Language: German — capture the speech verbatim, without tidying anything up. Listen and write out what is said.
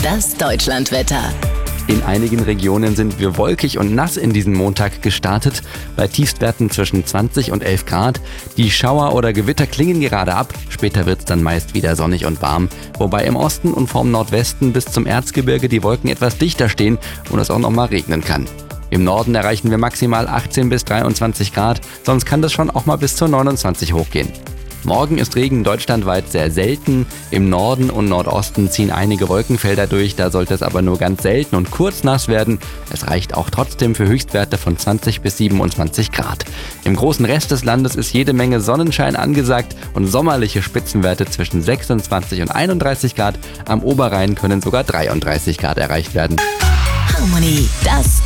Das Deutschlandwetter. In einigen Regionen sind wir wolkig und nass in diesen Montag gestartet, bei Tiefstwerten zwischen zwanzig und elf Grad. Die Schauer oder Gewitter klingen gerade ab, später wird es dann meist wieder sonnig und warm. Wobei im Osten und vom Nordwesten bis zum Erzgebirge die Wolken etwas dichter stehen und es auch noch mal regnen kann. Im Norden erreichen wir maximal achtzehn bis dreiundzwanzig Grad, sonst kann das schon auch mal bis zu neunundzwanzig hochgehen. Morgen ist Regen deutschlandweit sehr selten. Im Norden und Nordosten ziehen einige Wolkenfelder durch, da sollte es aber nur ganz selten und kurz nass werden. Es reicht auch trotzdem für Höchstwerte von zwanzig bis siebenundzwanzig Grad. Im großen Rest des Landes ist jede Menge Sonnenschein angesagt und sommerliche Spitzenwerte zwischen sechsundzwanzig und einunddreißig Grad. Am Oberrhein können sogar dreiunddreißig Grad erreicht werden. Harmony, das